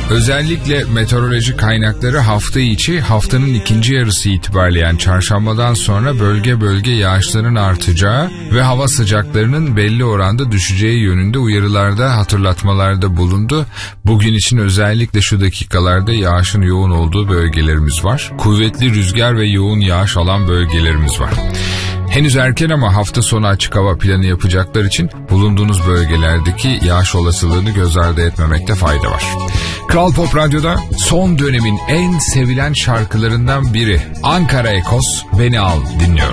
Özellikle meteoroloji kaynakları hafta içi, haftanın ikinci yarısı itibariyle yani çarşambadan sonra bölge bölge yağışların artacağı ve hava sıcaklarının belli oranda düşeceği yönünde uyarılarda, hatırlatmalarda bulundu. Bugün için özellikle şu dakikalarda yağışın yoğun olduğu bölgelerimiz var. Kuvvetli rüzgar ve yoğun yağış alan bölgelerimiz var. Henüz erken ama hafta sonu açık hava planı yapacaklar için bulunduğunuz bölgelerdeki yağış olasılığını göz ardı etmemekte fayda var. Kral Pop Radyo'da son dönemin en sevilen şarkılarından biri Ankara Ekos Beni Al dinliyoruz.